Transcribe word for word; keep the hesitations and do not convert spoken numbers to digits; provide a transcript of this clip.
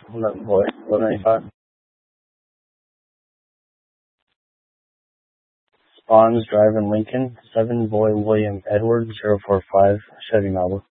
eleven boy, eleven ninety-five. Spawns Drive in Lincoln, seven boy William Edward, zero four five, Chevy Malibu.